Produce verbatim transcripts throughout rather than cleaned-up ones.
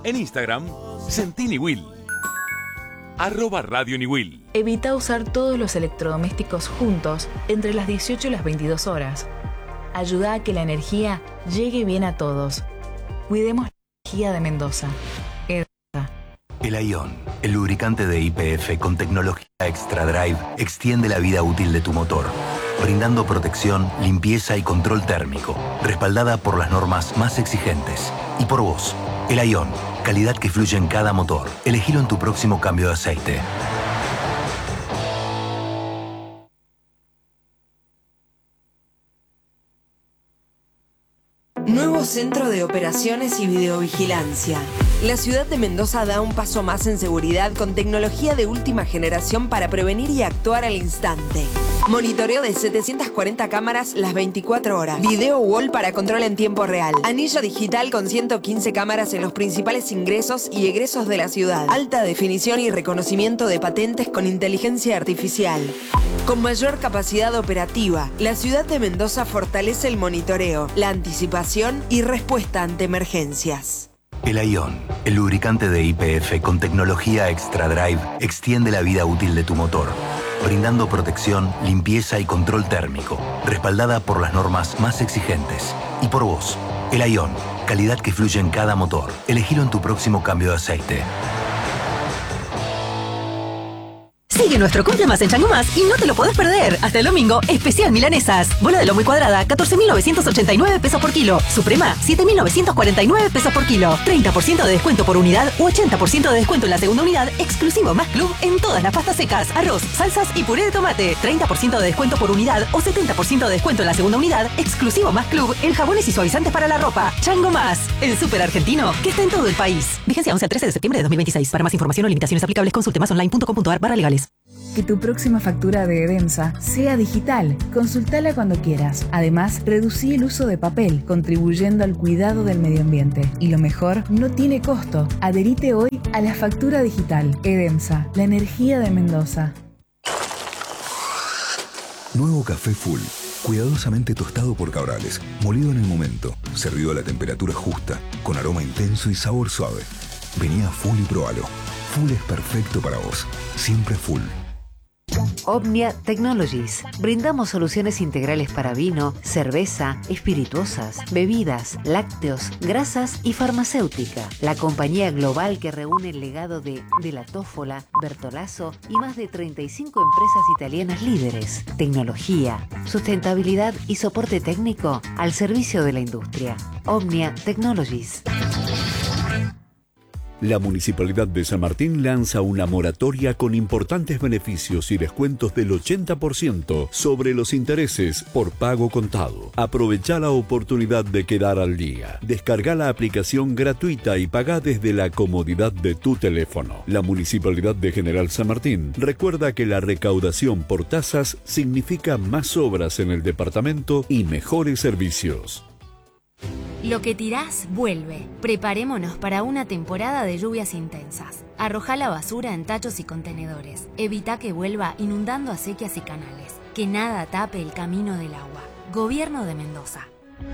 En Instagram, Sentí Niwil. Arroba Radio Niwil. Evita usar todos los electrodomésticos juntos entre las dieciocho y las veintidós horas. Ayuda a que la energía llegue bien a todos. Cuidemos la energía de Mendoza. Edesa. El Ion, el lubricante de Y P F con tecnología Extra Drive, extiende la vida útil de tu motor, brindando protección, limpieza y control térmico, respaldada por las normas más exigentes. Y por vos, el Ion, calidad que fluye en cada motor. Elegilo en tu próximo cambio de aceite. Nuevo Centro de Operaciones y Videovigilancia. La ciudad de Mendoza da un paso más en seguridad con tecnología de última generación para prevenir y actuar al instante. Monitoreo de setecientas cuarenta cámaras las veinticuatro horas. Video wall para control en tiempo real. Anillo digital con ciento quince cámaras en los principales ingresos y egresos de la ciudad. Alta definición y reconocimiento de patentes con inteligencia artificial. Con mayor capacidad operativa, la ciudad de Mendoza fortalece el monitoreo, la anticipación y respuesta ante emergencias. El Ion, el lubricante de Y P F con tecnología Extra Drive, extiende la vida útil de tu motor, brindando protección, limpieza y control térmico, respaldada por las normas más exigentes. Y por vos, el Ion, calidad que fluye en cada motor. Elegilo en tu próximo cambio de aceite. Sigue nuestro Cumple Más en Chango Más y no te lo podés perder. Hasta el domingo, especial milanesas. Bola de lomo y cuadrada, catorce mil novecientos ochenta y nueve pesos por kilo. Suprema, siete mil novecientos cuarenta y nueve pesos por kilo. treinta por ciento de descuento por unidad u ochenta por ciento de descuento en la segunda unidad, exclusivo Más Club en todas las pastas secas, arroz, salsas y puré de tomate. treinta por ciento de descuento por unidad o setenta por ciento de descuento en la segunda unidad, exclusivo Más Club en jabones y suavizantes para la ropa. Chango Más, el súper argentino que está en todo el país. Vigencia once al trece de septiembre de dos mil veintiséis. Para más información o limitaciones aplicables, consulte más online punto com punto ar barra legales. Que tu próxima factura de Edesa sea digital. Consultala cuando quieras. Además, reducí el uso de papel, contribuyendo al cuidado del medio ambiente. Y lo mejor, no tiene costo. Adherite hoy a la factura digital. Edesa, la energía de Mendoza. Nuevo café Full. Cuidadosamente tostado por Cabrales. Molido en el momento. Servido a la temperatura justa. Con aroma intenso y sabor suave. Vení a Full y probalo. Full es perfecto para vos. Siempre Full. Omnia Technologies. Brindamos soluciones integrales para vino, cerveza, espirituosas, bebidas, lácteos, grasas y farmacéutica. La compañía global que reúne el legado de De la Tófola, Bertolaso y más de treinta y cinco empresas italianas líderes. Tecnología, sustentabilidad y soporte técnico al servicio de la industria. Omnia Technologies. La Municipalidad de San Martín lanza una moratoria con importantes beneficios y descuentos del ochenta por ciento sobre los intereses por pago contado. Aprovecha la oportunidad de quedar al día. Descarga la aplicación gratuita y paga desde la comodidad de tu teléfono. La Municipalidad de General San Martín recuerda que la recaudación por tasas significa más obras en el departamento y mejores servicios. Lo que tirás, vuelve. Preparémonos para una temporada de lluvias intensas. Arrojá la basura en tachos y contenedores. Evita que vuelva inundando acequias y canales. Que nada tape el camino del agua. Gobierno de Mendoza.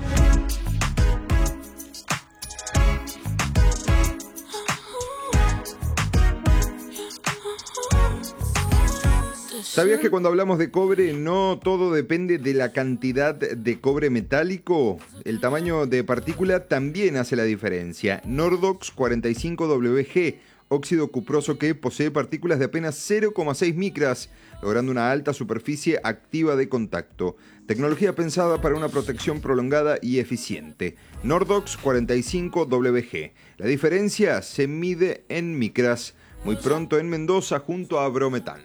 ¿Sabías que cuando hablamos de cobre no todo depende de la cantidad de cobre metálico? El tamaño de partícula también hace la diferencia. Nordox cuarenta y cinco W G, óxido cuproso que posee partículas de apenas cero coma seis micras, logrando una alta superficie activa de contacto. Tecnología pensada para una protección prolongada y eficiente. Nordox cuarenta y cinco W G. La diferencia se mide en micras. Muy pronto en Mendoza junto a Brometan.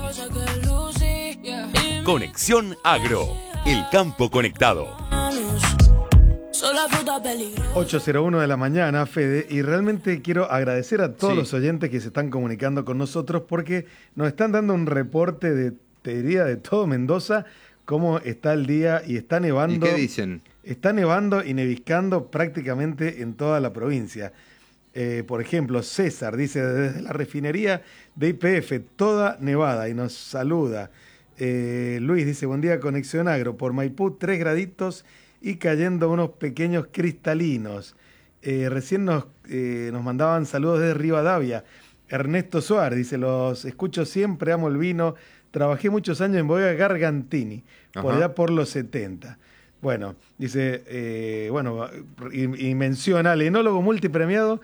Conexión Agro, el campo conectado. ocho cero uno de la mañana, Fede, y realmente quiero agradecer a todos Sí. los oyentes que se están comunicando con nosotros porque nos están dando un reporte de, te diría, de todo Mendoza, cómo está el día y está nevando. ¿Y qué dicen? Está nevando y neviscando prácticamente en toda la provincia. Eh, por ejemplo, César dice desde la refinería de Y P F, toda nevada, y nos saluda. Eh, Luis dice, buen día, Conexión Agro, por Maipú, tres graditos y cayendo unos pequeños cristalinos. Eh, recién nos, eh, nos mandaban saludos desde Rivadavia. Ernesto Suárez dice, los escucho siempre, amo el vino. Trabajé muchos años en Bodega Gargantini, Ajá. por allá por los setenta. Bueno, dice, eh, bueno, y, y menciona al enólogo multipremiado,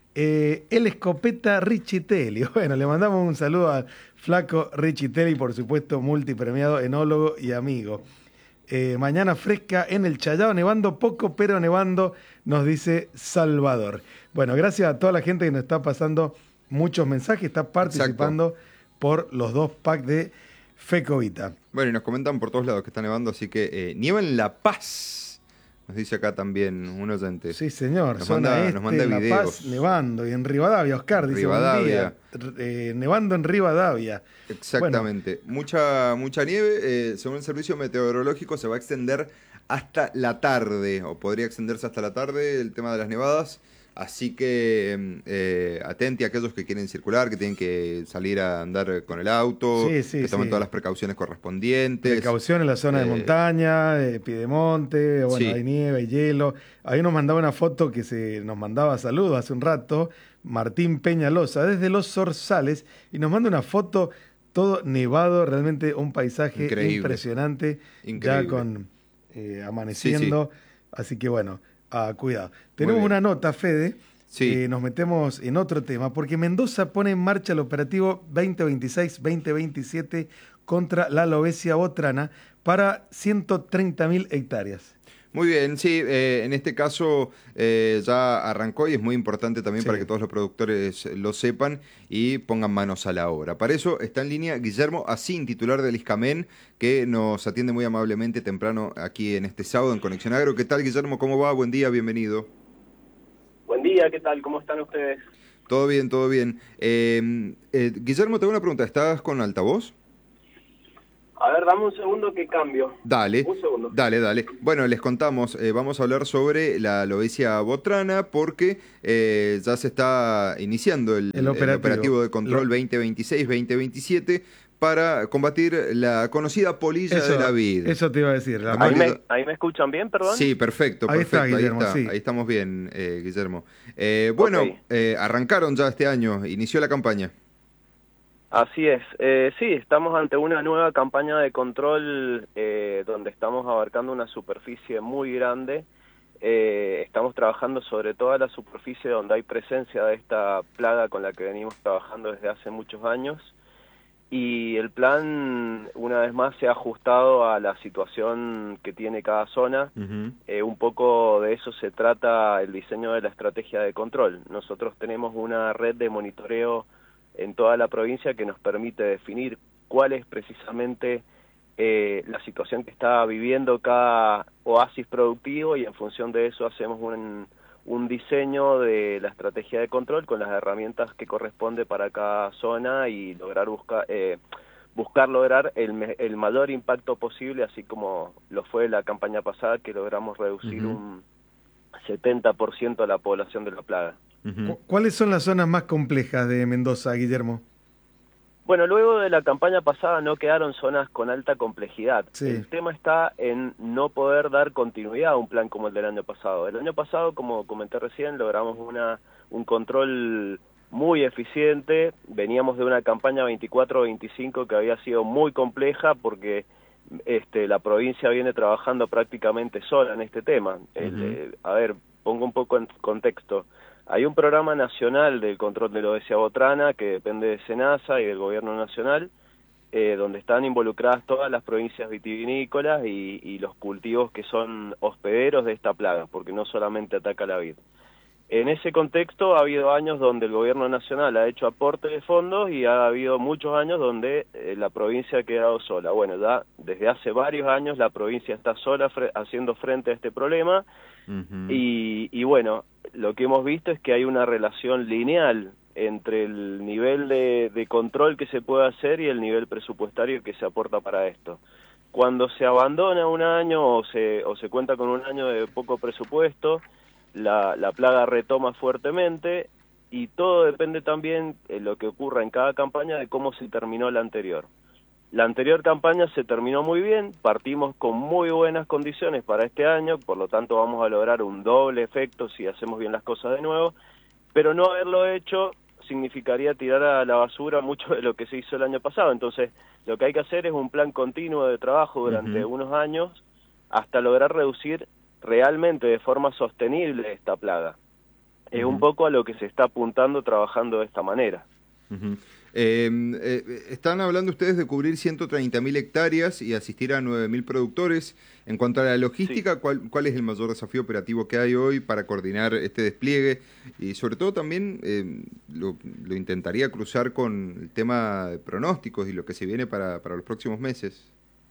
eh, el escopeta Richitelli. Bueno, le mandamos un saludo al flaco Richitelli, por supuesto, multipremiado, enólogo y amigo. Eh, mañana fresca en el Chayao, nevando poco, pero nevando, nos dice Salvador. Bueno, gracias a toda la gente que nos está pasando muchos mensajes, está participando Exacto. por los dos packs de Fecovita. Bueno, y nos comentan por todos lados que está nevando, así que eh, nieva en La Paz, nos dice acá también un oyente. Sí, señor, nos zona manda, este, nos manda en La videos. Paz, nevando, y en Rivadavia, Oscar dice, Rivadavia. Buen día, eh, nevando en Rivadavia. Exactamente, bueno. mucha mucha nieve, eh, según el servicio meteorológico se va a extender hasta la tarde, o podría extenderse hasta la tarde el tema de las nevadas. Así que eh, atenti a aquellos que quieren circular, que tienen que salir a andar con el auto, sí, sí, que tomen sí. todas las precauciones correspondientes. Precaución en la zona eh, de montaña, de Piedemonte, bueno, sí. hay nieve, hay hielo. Ahí nos mandaba una foto que se nos mandaba saludos hace un rato, Martín Peñalosa, desde Los Zorzales, y nos manda una foto todo nevado, realmente un paisaje Increíble. impresionante, Increíble. ya con eh, amaneciendo. Sí, sí. Así que bueno... Ah, cuidado. Tenemos una nota, Fede, sí. que nos metemos en otro tema, porque Mendoza pone en marcha el operativo veinte veintiséis veinte veintisiete contra la aloesia botrana para ciento treinta mil hectáreas. Muy bien, sí, eh, en este caso eh, ya arrancó y es muy importante también sí. para que todos los productores lo sepan y pongan manos a la obra. Para eso está en línea Guillermo Asín, titular del ISCAMEN, que nos atiende muy amablemente temprano aquí en este sábado en Conexión Agro. ¿Qué tal, Guillermo? ¿Cómo va? Buen día, bienvenido. Buen día, ¿qué tal? ¿Cómo están ustedes? Todo bien, todo bien. Eh, eh, Guillermo, te hago una pregunta. ¿Estás con altavoz? A ver, dame un segundo que cambio. Dale, un segundo. dale, dale. Bueno, les contamos, eh, vamos a hablar sobre la aloesia botrana porque eh, ya se está iniciando el, el, operativo. el operativo de control Lo... veinte veintiséis veinte veintisiete para combatir la conocida polilla eso, de la vid. Eso te iba a decir. La ¿Ahí, me, ¿Ahí me escuchan bien, perdón? Sí, perfecto, ahí perfecto. Está, Guillermo, ahí está, sí. ahí estamos bien, eh, Guillermo. Eh, bueno, okay. eh, arrancaron ya este año, inició la campaña. Así es, eh, sí, estamos ante una nueva campaña de control eh, donde estamos abarcando una superficie muy grande, eh, estamos trabajando sobre toda la superficie donde hay presencia de esta plaga con la que venimos trabajando desde hace muchos años y el plan una vez más se ha ajustado a la situación que tiene cada zona, uh-huh. eh, un poco de eso se trata el diseño de la estrategia de control. Nosotros tenemos una red de monitoreo en toda la provincia que nos permite definir cuál es precisamente eh, la situación que está viviendo cada oasis productivo y en función de eso hacemos un, un diseño de la estrategia de control con las herramientas que corresponde para cada zona y lograr buscar, eh, buscar lograr el, el mayor impacto posible, así como lo fue la campaña pasada que logramos reducir uh-huh. un setenta por ciento de la población de la plaga. Uh-huh. ¿Cuáles son las zonas más complejas de Mendoza, Guillermo? Bueno, luego de la campaña pasada no quedaron zonas con alta complejidad. Sí. El tema está en no poder dar continuidad a un plan como el del año pasado. El año pasado, como comenté recién, logramos una un control muy eficiente. Veníamos de una campaña veinticuatro veinticinco que había sido muy compleja porque este, la provincia viene trabajando prácticamente sola en este tema. Uh-huh. El, eh, a ver, pongo un poco en contexto. Hay un programa nacional del control de la aloesia botrana que depende de SENASA y del gobierno nacional, eh, donde están involucradas todas las provincias vitivinícolas y, y los cultivos que son hospederos de esta plaga, porque no solamente ataca la vid. En ese contexto ha habido años donde el gobierno nacional ha hecho aporte de fondos y ha habido muchos años donde eh, la provincia ha quedado sola. Bueno, ya desde hace varios años la provincia está sola fre- haciendo frente a este problema. Uh-huh. y, y bueno, lo que hemos visto es que hay una relación lineal entre el nivel de, de control que se puede hacer y el nivel presupuestario que se aporta para esto. Cuando se abandona un año o se, o se cuenta con un año de poco presupuesto, la, la plaga retoma fuertemente y todo depende también de lo que ocurra en cada campaña de cómo se terminó la anterior. La anterior campaña se terminó muy bien, partimos con muy buenas condiciones para este año, por lo tanto vamos a lograr un doble efecto si hacemos bien las cosas de nuevo, pero no haberlo hecho significaría tirar a la basura mucho de lo que se hizo el año pasado. Entonces, lo que hay que hacer es un plan continuo de trabajo durante uh-huh. unos años hasta lograr reducir realmente de forma sostenible esta plaga. Uh-huh. Es un poco a lo que se está apuntando trabajando de esta manera. Uh-huh. Eh, eh, están hablando ustedes de cubrir ciento treinta mil hectáreas y asistir a nueve mil productores. En cuanto a la logística, sí. ¿cuál, ¿cuál es el mayor desafío operativo que hay hoy para coordinar este despliegue? Y sobre todo también eh, lo, lo intentaría cruzar con el tema de pronósticos y lo que se viene para, para los próximos meses.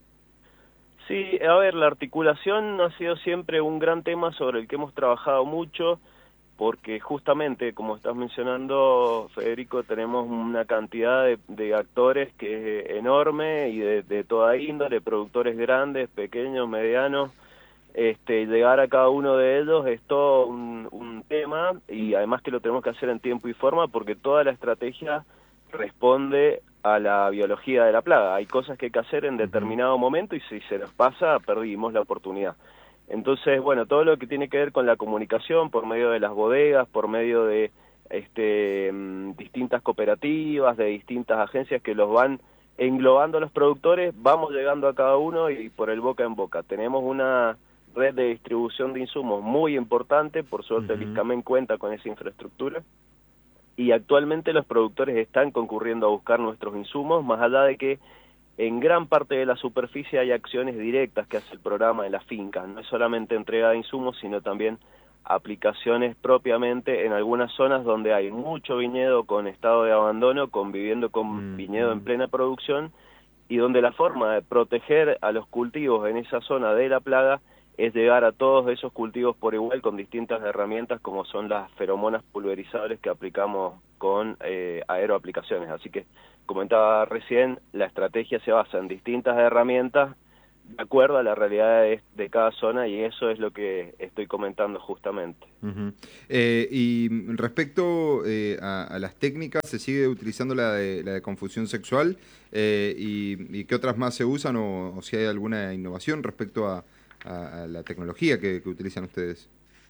Sí, a ver, la articulación ha sido siempre un gran tema sobre el que hemos trabajado mucho, porque justamente, como estás mencionando, Federico, tenemos una cantidad de, de actores que es enorme y de, de toda índole, productores grandes, pequeños, medianos. Este, llegar a cada uno de ellos es todo un, un tema, y además que lo tenemos que hacer en tiempo y forma, porque toda la estrategia responde a la biología de la plaga. Hay cosas que hay que hacer en determinado momento y si se nos pasa, perdimos la oportunidad. Entonces, bueno, todo lo que tiene que ver con la comunicación por medio de las bodegas, por medio de este, distintas cooperativas, de distintas agencias que los van englobando a los productores, vamos llegando a cada uno y por el boca en boca. Tenemos una red de distribución de insumos muy importante, por suerte uh-huh. el ISCAMEN cuenta con esa infraestructura, y actualmente los productores están concurriendo a buscar nuestros insumos, más allá de que en gran parte de la superficie hay acciones directas que hace el programa de las fincas. No es solamente entrega de insumos, sino también aplicaciones propiamente en algunas zonas donde hay mucho viñedo con estado de abandono, conviviendo con mm. viñedo en plena producción, y donde la forma de proteger a los cultivos en esa zona de la plaga es llegar a todos esos cultivos por igual con distintas herramientas como son las feromonas pulverizables que aplicamos con eh, aeroaplicaciones. Así que, comentaba recién, la estrategia se basa en distintas herramientas de acuerdo a la realidad de, de cada zona, y eso es lo que estoy comentando justamente. Uh-huh. Eh, y respecto eh, a, a las técnicas, ¿se sigue utilizando la de, la de confusión sexual? Eh, y, ¿Y qué otras más se usan o, o si hay alguna innovación respecto a, a, a la tecnología que, que utilizan ustedes?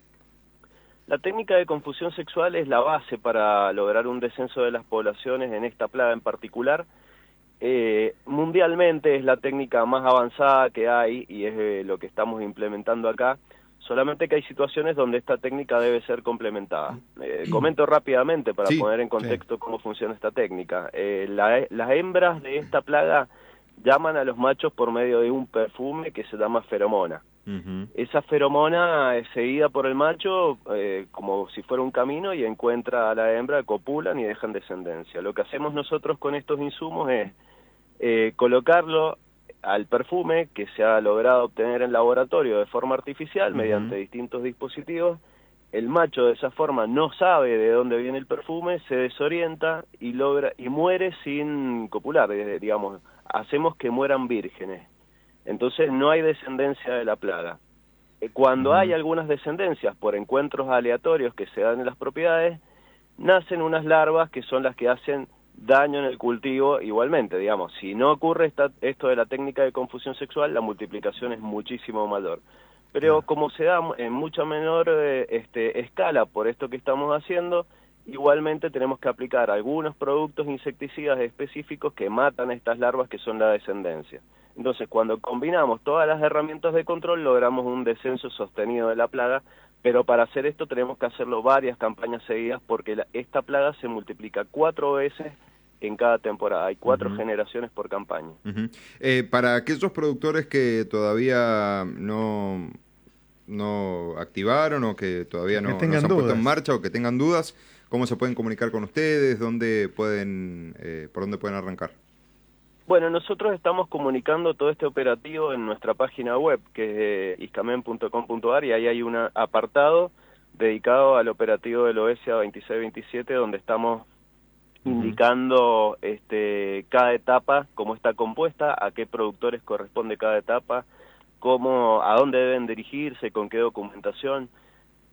La técnica de confusión sexual es la base para lograr un descenso de las poblaciones en esta plaga en particular. Eh, mundialmente es la técnica más avanzada que hay y es eh, lo que estamos implementando acá, solamente que hay situaciones donde esta técnica debe ser complementada. Eh, comento rápidamente para sí, poner en contexto sí. cómo funciona esta técnica. Eh, la, las hembras de esta plaga llaman a los machos por medio de un perfume que se llama feromona. Uh-huh. Esa feromona es seguida por el macho eh, como si fuera un camino y encuentra a la hembra, copulan y dejan descendencia. Lo que hacemos nosotros con estos insumos es eh, colocarlo al perfume que se ha logrado obtener en laboratorio de forma artificial uh-huh. mediante distintos dispositivos. El macho de esa forma no sabe de dónde viene el perfume, se desorienta y logra y muere sin copular, digamos, hacemos que mueran vírgenes. Entonces no hay descendencia de la plaga. Cuando hay algunas descendencias por encuentros aleatorios que se dan en las propiedades, nacen unas larvas que son las que hacen daño en el cultivo igualmente. Digamos, si no ocurre esta, esto de la técnica de confusión sexual, la multiplicación es muchísimo mayor. Pero como se da en mucha menor eh, este, escala por esto que estamos haciendo, igualmente tenemos que aplicar algunos productos insecticidas específicos que matan a estas larvas que son la descendencia. Entonces, cuando combinamos todas las herramientas de control, logramos un descenso sostenido de la plaga, pero para hacer esto tenemos que hacerlo varias campañas seguidas porque la, esta plaga se multiplica cuatro veces en cada temporada. Hay cuatro uh-huh. generaciones por campaña. Uh-huh. Eh, para aquellos productores que todavía no, no activaron o que todavía no, no se han dudas. puesto en marcha o que tengan dudas, ¿cómo se pueden comunicar con ustedes? ¿Dónde pueden, eh, ¿Por dónde pueden arrancar? Bueno, nosotros estamos comunicando todo este operativo en nuestra página web, que es iscamen punto com punto a r, y ahí hay un apartado dedicado al operativo del OESIA veintiséis veintisiete, donde estamos uh-huh. indicando este, cada etapa, cómo está compuesta, a qué productores corresponde cada etapa, cómo, a dónde deben dirigirse, con qué documentación.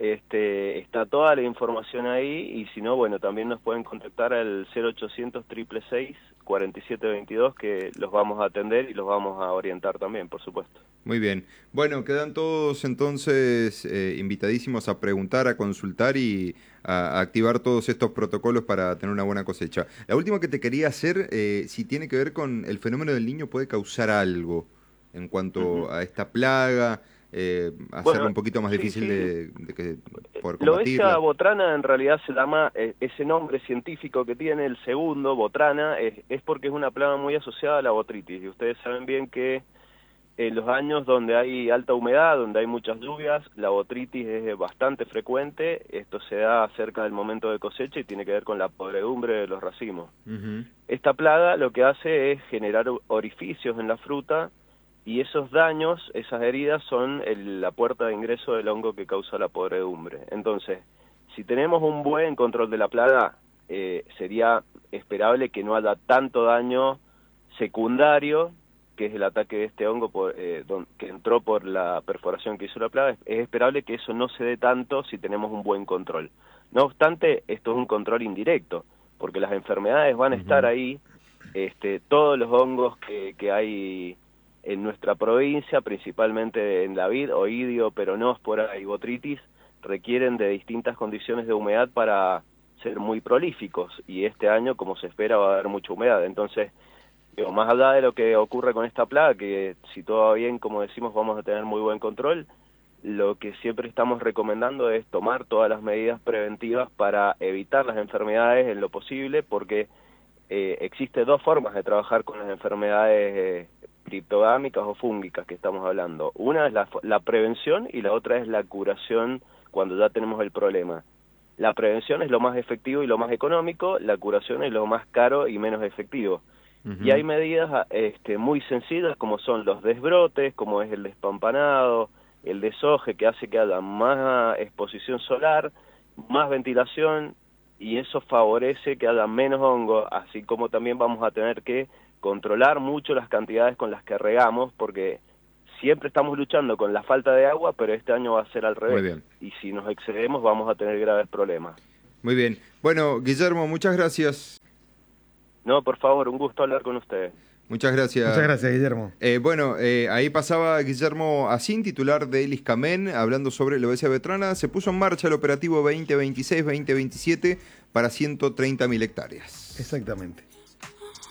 este, está toda la información ahí, y si no, bueno, también nos pueden contactar al cero ochocientos, seis seis seis, cuatro siete veintidós, que los vamos a atender y los vamos a orientar también, por supuesto. Muy bien. Bueno, quedan todos entonces eh, invitadísimos a preguntar, a consultar y a, a activar todos estos protocolos para tener una buena cosecha. La última que te quería hacer, eh, si tiene que ver con el fenómeno del Niño, puede causar algo en cuanto uh-huh. a esta plaga, eh, hacerlo bueno, un poquito más sí, difícil sí. De, de que poder combatirla. Loesia botrana en realidad se llama, eh, ese nombre científico que tiene el segundo, botrana, es, es porque es una plaga muy asociada a la botritis, y ustedes saben bien que en los años donde hay alta humedad, donde hay muchas lluvias, la botritis es bastante frecuente. Esto se da cerca del momento de cosecha y tiene que ver con la podredumbre de los racimos. Uh-huh. Esta plaga lo que hace es generar orificios en la fruta, y esos daños, esas heridas, son el, la puerta de ingreso del hongo que causa la podredumbre. Entonces, si tenemos un buen control de la plaga, eh, sería esperable que no haya tanto daño secundario, que es el ataque de este hongo por, eh, don, que entró por la perforación que hizo la plaga. Es esperable que eso no se dé tanto si tenemos un buen control. No obstante, esto es un control indirecto, porque las enfermedades van a uh-huh. estar ahí. Este, todos los hongos que, que hay en nuestra provincia, principalmente en la vid, oidio, peronospora y botritis, requieren de distintas condiciones de humedad para ser muy prolíficos, y este año, como se espera, va a haber mucha humedad. Entonces, digo, más allá de lo que ocurre con esta plaga, que si todo va bien, como decimos, vamos a tener muy buen control, lo que siempre estamos recomendando es tomar todas las medidas preventivas para evitar las enfermedades en lo posible, porque eh, existe dos formas de trabajar con las enfermedades eh, criptogámicas o fúngicas que estamos hablando. Una es la, la prevención, y la otra es la curación cuando ya tenemos el problema. La prevención es lo más efectivo y lo más económico, la curación es lo más caro y menos efectivo. Uh-huh. Y hay medidas este, muy sencillas, como son los desbrotes, como es el despampanado, el deshoje, que hace que haya más exposición solar, más ventilación, y eso favorece que haya menos hongo, así como también vamos a tener que controlar mucho las cantidades con las que regamos, porque siempre estamos luchando con la falta de agua, pero este año va a ser al revés. Muy bien. Y si nos excedemos vamos a tener graves problemas. Muy bien. Bueno, Guillermo, muchas gracias. No, por favor, un gusto hablar con ustedes. Muchas gracias. Muchas gracias, Guillermo. Eh, bueno, eh, ahí pasaba Guillermo Asín, titular de Eliscamen, hablando sobre la Loesia botrana. Se puso en marcha el operativo veinte veintiséis veinte veintisiete para ciento treinta mil hectáreas. Exactamente.